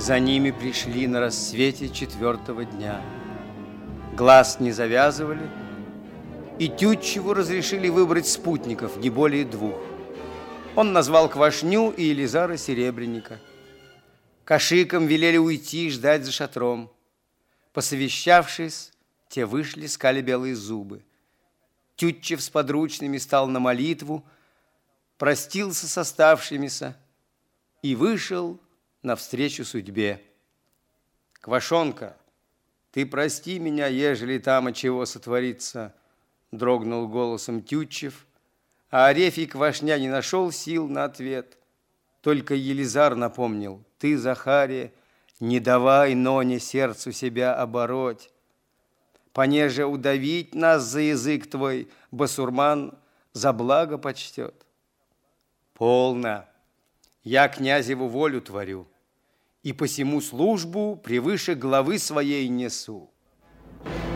За ними пришли на рассвете 4-го дня. Глаз не завязывали, и Тютчеву разрешили выбрать спутников, не более 2. Он назвал Квашню и Елизара Серебрянника. Кашикам велели уйти и ждать за шатром. Посовещавшись, те вышли, скали белые зубы. Тютчев с подручными стал на молитву, простился с оставшимися и вышел навстречу судьбе. «Квашонка, ты прости меня, ежели там от чего сотворится», дрогнул голосом Тютчев, а Арефий Квашня не нашел сил на ответ. Только Елизар напомнил: «Ты, Захария, не давай Ноне сердцу себя обороть. Понеже удавить нас за язык твой басурман за благо почтет». «Полно, я князеву волю творю, и посему службу превыше главы своей несу.